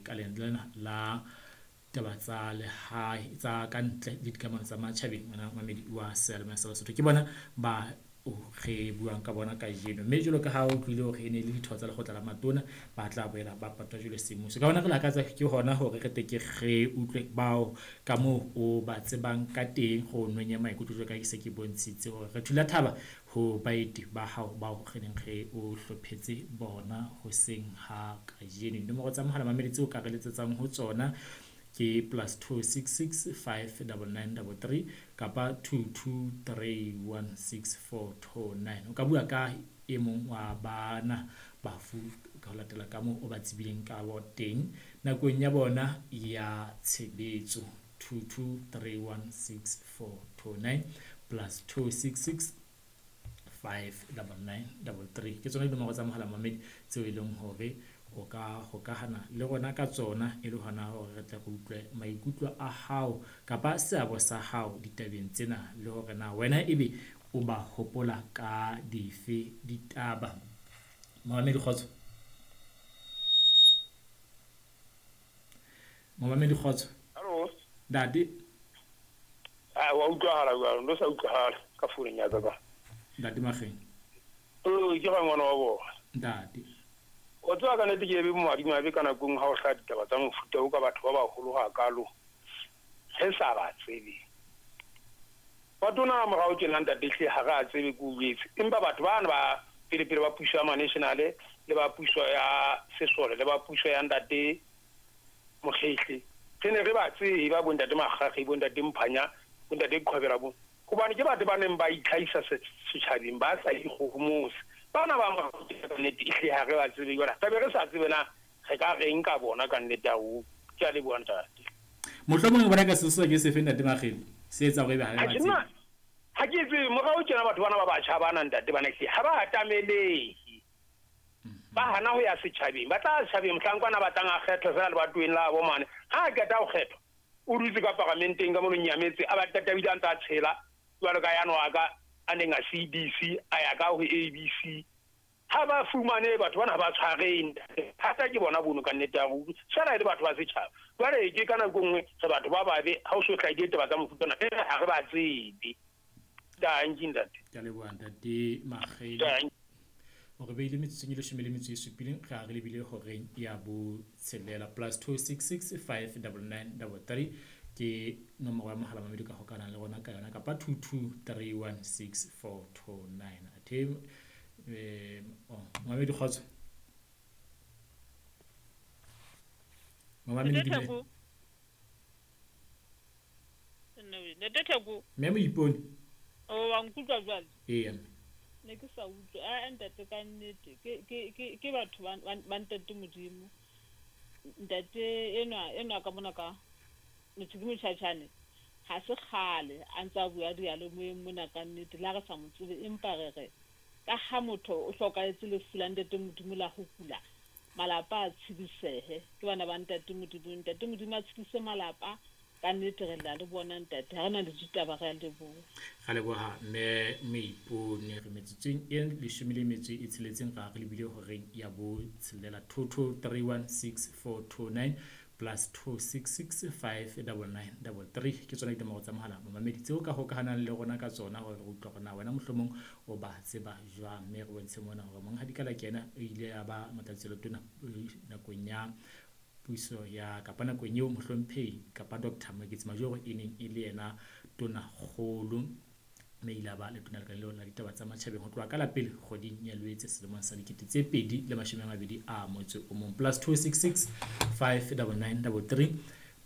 lekaleng lena la taba tsa lehae tsa kantle le dikamano tsa matjhabeng mamedi wa Sealemoea sa Basotho ke bona ba re buang ka bona ka jeno mme jalo ka ha o tlile hore ne le ditho tsa lekgotla la matona ba tla boela ba patwa jole semmuso ka hona re lakatsa ke hona hore re teke re utlwe bao ka moo o ba tsebang ka teng go nwenye maikutlo jwa ka se ke bontshitse hore re thula thaba ho baeti ba hao ba ho kgeneng re o hlophetse bona ho seng ha ka jeno nomoro tsa mohala mamedi tseo ka re letsetsang ho tsona ke +266 59933 kapa 22316429 o ka bua ka e mong wa bana bafu ka ho latela ka moo o ba tsibileng ka bo teng nakong ya bona ya tshebetso 22316429 +266 59933 ke tsona dinomoro tsa mohala mamedi tseo e leng hore o ka hokahana le rona ka tsona e le hona hore re tla go utlwe maikutlo a hao kapa seabo sa hao ditabeng tsena le hore na wena ebe o ba hopola ka dife ditaba Mamedi Kgotso Hello dadi wa utlwahala jwalo ndo sa utlwahala ka founung ya ka dadi mageng ke ga ngwana wa bona dadi o tswa ka nete ke be mo adima be kana kung ha o hla ditaba tsa mofuta o ka batho ba baholo ha kalo he sa ba tsebe batona mo ga o ke landa dihle ha ga tsebe ku betse empa batho bana ba pele ba puso ya national le ba puso ya sesole le ba puso ya ndate mokhehli tsene re ba tse ba bonda de magage bonda de mphanya bonda de khobera bo go bane ke batho ba neng ba itlhaisa setšhabeng ba sa ikgogomosa bana ba mo ka nnete e ha re ba tsebe yona tabe re sa tsebela re ka reng ka bona ka nnete a o ke a le bua ntate mohlomong bona ka seso ke se fenda temageng se etsa go be ha ba tsebe ha ke tsebe mo ga o tsena batho bana ba ba tsha bana ntate bana ke ha ba atamelehi ba hana ho ya setjhabeng ba tla setjhabeng mhlankwana ba tanga kgetho fela le batweng la bo mane ha ke ta o kgetho o dutse ka parlamenteng ka mo nyametse a ba tatabile a ntse a tshela jwalo ka yana wa ka a neng a CDC a ya ka ho ABC ha ba fumane batho bana ba tshwareng hata ke bona bono ka nnete ya go sala le batho ba setjhaba jwale ke kana go nngwe se batho ba babe ha o so tla di taba tsa mofutana ha re ba tsebe da njindate ke le bua ntate mageng o re beile metseng le shemele metsi supileng ga re lebile hore ya bo tshelela +266 59933 ke nomoro ya mohala mamedi ka hokana le rona ka yona kapa 22316429 athe Mamedi Kgotso Mamedi dime ne tetego me mo ipone o wa nkutwa jwale ne ke sa utlwe a ntate ka nnete ke batho ba ntate modimo ntate enwa ka bona ka motho tshachane ha se khale a ntsa bua dialo mona ka nnete la re sa motsebe empa re ka ha motho o hlokaetse le fula ntate modimo la ho kula malapa a tshibisehe ke bana ba ntate modimo a tshibise malapa ka nnete re la le bona ntate ha na le ditaba ga le bo ga le boha me meipone re metsitseng e le shemile metsi e tsheletseng ga re lebile hore ya bo tshelela 22316429 +266 59933 ke tsona ditemo tsa mohala mamedi tseo ka hokahanang le rona ka tsona hore re utlwa rona wena mohlomong o ba tseba jwang mme re bontshe mona hore mong ha dikala ke yena e ile ya ba matatselo tona nakong ya puiso ya kapa nakong eo mohlomphehi kapa Dr. Magetse Majoro e neng e le yena tona kgolo mme ile ba le tona le lona la ditaba tsa matjhabeng ho tloha ka la pele kgoding ya Loetse selemong sa 2021 a motse o mong +266 59933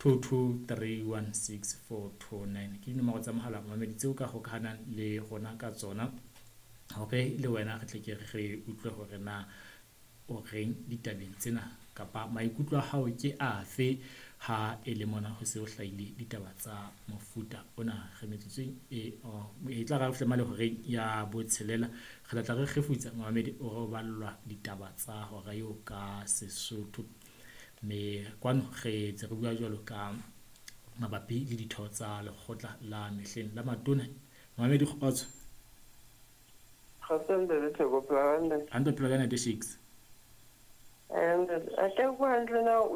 22316429 ke dinomoro tsa mohala mamedi tseo ka hokahanang le rona ka tsona hore le wena re tle ke re utlwe hore na o reng ditabeng tsena kapa maikutlo a hao ke afe ha e le mona ho se o hlaile ditaba tsa mofuta ona re metsitseng e tla ga hlema le hore ya botshelela re tla re gefutsa Mamedi o re ballwa ditaba tsa hora yo ka Sesotho me kwano re tse re bua jwalo ka mabapi le ditho tsa lekgotla la mehleng la matona Mamedi Kgotso Khasende le thego plana ando plana de 6 and I think we're